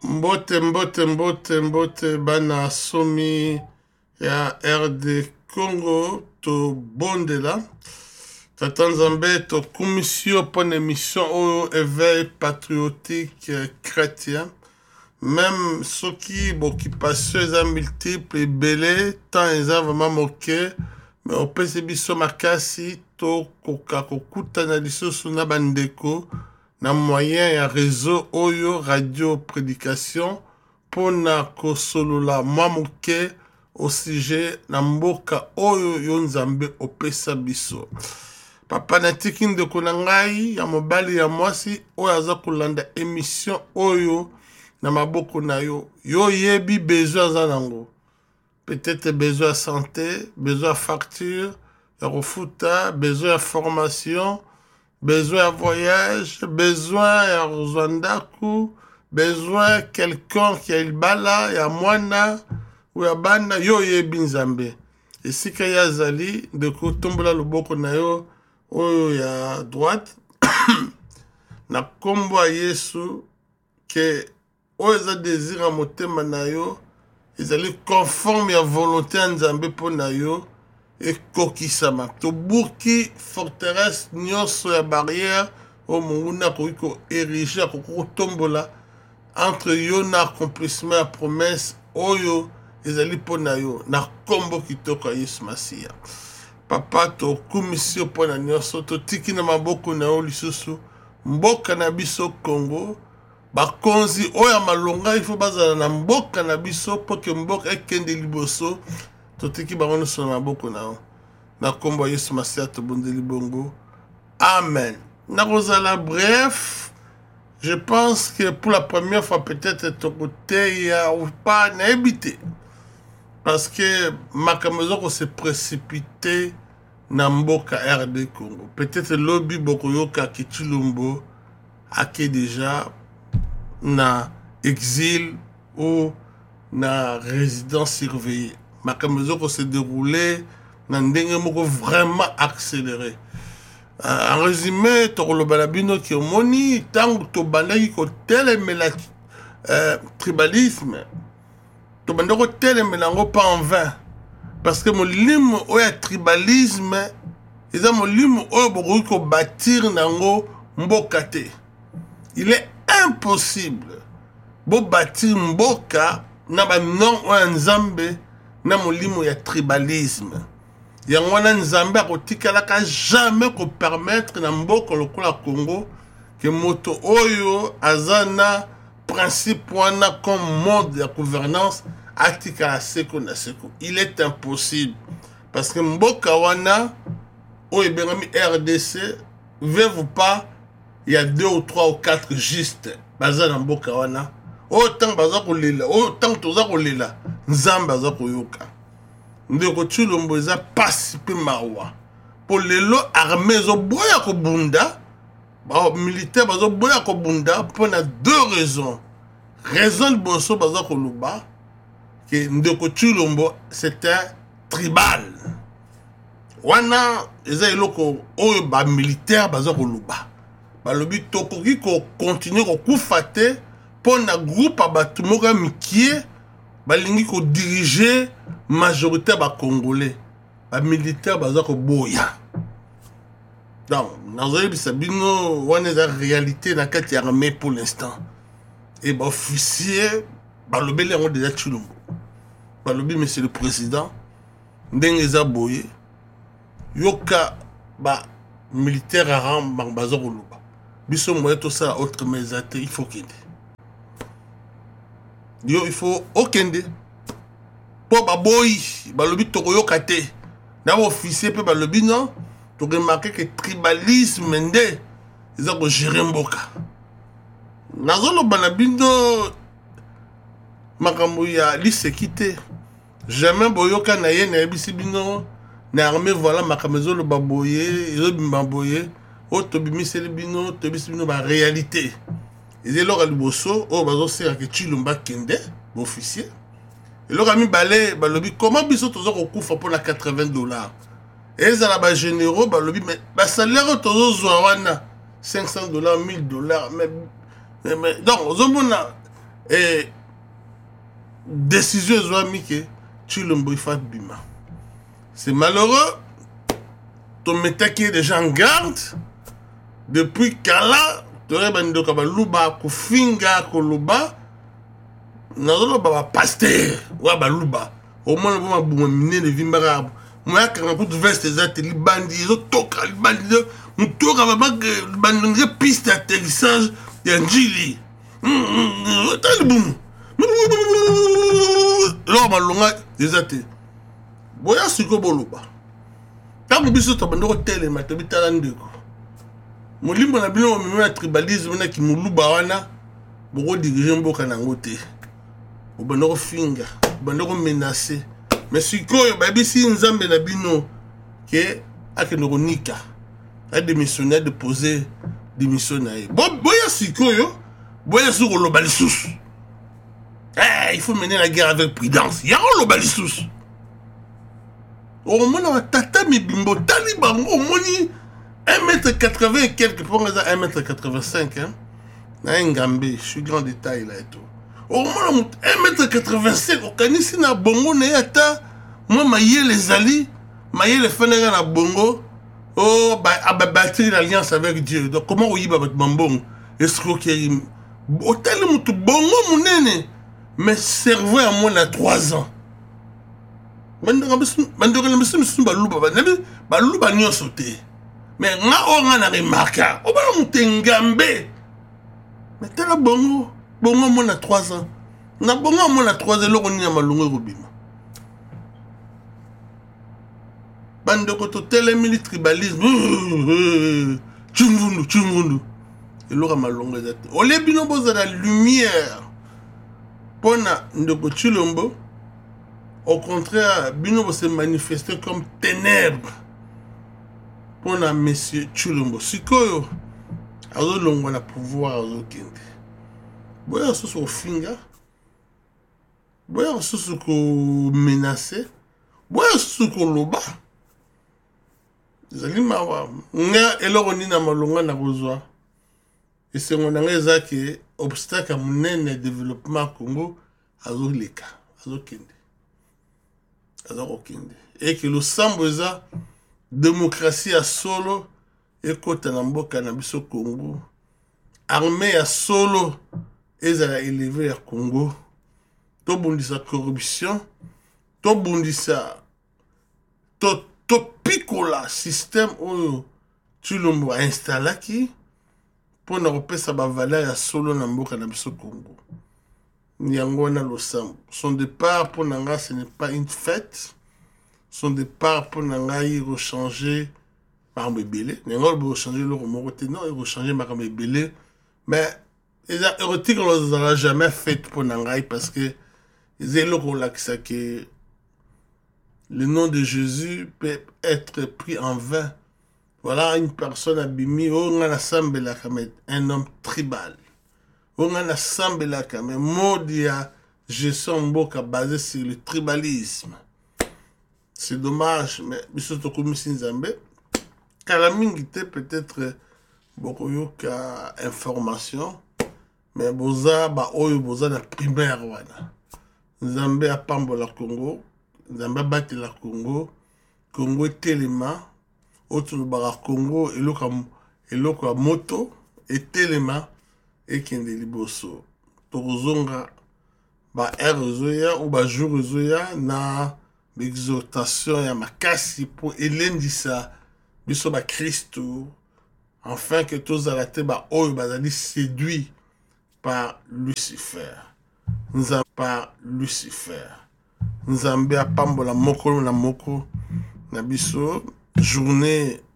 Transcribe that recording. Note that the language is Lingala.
Mbote bana somi ya RD Congo to bondela tata nzambe to commission pour une émission au éveil patriotique chrétien même ceux qui occupation eza multiple ebele tant eza vraiment moke mais opesi biso makasi to koka kokutana lisusu na bandeko na moyen ya réseau oyo radio prédication pona kosolola mwa moke au sujet na mboka oyo yo nzambe opesa biso papa natiki ndeko na ngai ya mobali ya mwasi oyo aza kolanda émission oyo na maboko na yo yo yebi besoin aza nango peut-être besoin de santé besoin de facture ya kofuta besoin de formation besoin de voyage, besoin de Rwanda, besoin de quelqu'un qui a il bala, ya mwana, ou ya bana, yo ye binzambe. Et si kaya zali, de ko tombola loboko na yo, oyo ya droite, na kombo a Yesu, que oyo za désir a motema na yo, ezali conforme ya volonté ya nzambe po na yo, et kokisama to buki forteresse nyonso ya barrière o munguna ko ériger ko tombola entre yo na accomplissement ya promesse oyo ezali pona yo na kombo kitoko Yesu Masia papa to commission pona nyonso to tiki na maboko na yo lisusu mboka na biso Congo bakonzi oyo malonga ifo bazala na mboka na biso po ke mboka ekende liboso totiki bango sur maboko nao na kombo Yesu Masia to bondeli bongo amen na rozala bref je pense que pour la première fois peut-être ton côté ya ou pas na habité parce que makamzo ko se précipité na mboka RD Congo peut-être lobby boko yoka kitulumbo ake déjà na exil ou na résidence surveillée makamzo ko se déroulé na ndenge moko vraiment accéléré en résumé to lo balabino ki omoni tango to bandaki ko telemela tribalisme to bandako telemela ngo pas en vain parce que molimo oya tribalisme eza molimo oyo bokoki ko bâtir nango mboka te il est impossible bo bâtir mboka na ba non oya nzambe na molimo ya tribalisme yango wana nzambe akotikalaka jamais ko permettre na mboka lokola Congo que moto oyo azana principe wana comme mode de gouvernance atikala seko na seko il est impossible parce que mboka wana oyo bengami RDC veut pas il y a 2 ou 3 ou 4 juste bazana mboka wana autant baza kolela autant toza kolela nzambe aza koyoka ndeko Tshilombo eza pasi pe mawa po lelo armée zo boya ko bunda ba militaire bazo boya ko bunda pour na 2 raisons raison de boso baza ko luba que ndeko Tshilombo c'est un tribal wana eza eloko oyo ba militaire baza ko luba ba lobi tokoki ko continuer ko kufate pour na groupe abatu moko mikie balingi ko diriger majorité ba congolais ba militaire baza ko boya donc nazoyi bisabino wana za réalité na kati armée pour l'instant et ba officier ba lobele ngo déjà Tshilombo ba lobi monsieur le président ndenge za boye yoka ba militaire aram baza ko loba biso moye to ça autre mesate il faut kende yo il faut okende po baboyi balobi tokoyoka te na officier pe balobi non to remarquer que tribalisme nde eza ko gérer mboka nazoloba na bindo makambo ya lisekite jamais boyoka na ye na yebisi bino na armée voilà makambo ezoloba boye ezobima boye o tobimiseli bino tobisi bino ba réalité ezelo liboso o bazosera ke Tshilombo kende officier et le ami balé balobi comment biso tozo kokufa pour la $80 et ça la ba généraux balobi mais ba salaire tozo zwa wana $500 $1000 mais donc ozomona Et décision ezwami ke Tshilombo ifa bima. C'est malheureux. Ton metaki déjà en garde. Depuis kala, tore bandoka baluba kufinga koloba. Nazoloba ba pasteur wa baluba. Au moins ba buma minene vimbara. Moi quand on peut veste ezate libandi zo toka libandi mutoka ba bandonge piste d'atterrissage ya njili. Talibum. Là malonga ezate. Boya siko boluba. Tango biso to bandoko telema to bitala ndeko. Molimbo na bino mo tribalisme na ki muluba wana boko diriger mboka nango te. Bandoko finga, bandoko menacer. Mais sikoyo ba bisi nzambe na bino ke akendoko nika. A démissionner de poser démission na ye. Boya sikoyo, boya siko loba lisusu. Il faut mener la guerre avec prudence. Ya loba lisusu. Au moins, tata mi bimbo taliban au moins 1m80 et quelques pour 1m85 hein. Na ngambe, je suis grand détail là et tout. Au moins 1m85 au kanisi na bongo na yata moi maye les ali, maye les fenega na bongo. Oh ba bâtir l'alliance avec Dieu. Donc comment oui ba bambong escroquerie. Hôtel mutu bongo munene mais cerveau à moins à 3 ans. Bandora le baluba nyonso te. Mais nga on a remarqué. O ba mutengambe. Mais tala bongo mon a 3 ans. Na bongo mon a 3 ans loko ni na malungu robima. Bandoko to tele mili tribalisme. Chungundu. Et loko malungu ezate. Ole bino boza la lumière. Pona ndoko Tshilombo. Au contraire, Bino se manifester comme ténèbres pour la monsieur Tshilombo. Sikoyo, azo longo na pouvoir azo kende. Boya soso au finga, boya soso ko menacer, boya soso ko loba. Zali mawa, nga eloko ni na malonga na kozwa. Et c'est mon angeza que obstacle à mon développement Congo azo leka, azo kende. Et que le samboza démocratie à solo et kota na mboka na biso Congo armée à solo ezala élevé à Congo to bundisa corruption to bundisa to pikola système oyo Tshilombo a installaki pour na repesa ba valeur à solo na mboka na biso Congo. Nyangona Losambo. Son départ pour Nanga, ce n'est pas une fête. Son départ pour Nanga, il va changer par Mbélé. Nanga, il va changer le Romoroté. Non, il va changer par Mbélé. Mais, les érotiques, on ne l'a jamais fait pour Nanga parce que les éloquents que le nom de Jésus peut être pris en vain. Voilà une personne abîmée. On a un homme tribal. On a assemblé là quand même modia gestion mboka basé sur le tribalisme. C'est dommage mais bisoto komisi nzambe kala mingi te peut-être beaucoup yoka information mais boza ba oyo boza na primaire wana. Nzambe apambola Congo, Nzambe bati la Congo telema autre bara Congo eloko moto et telema et kende liboso tozonga ba ezoya ou ba jour ezoya na l'exhortation ya makasi pour elendisa biso ba Christo afin que tous arrêtés ba oyo bazali séduit par Lucifer. Nzambe apambola mokolo na moko na biso journée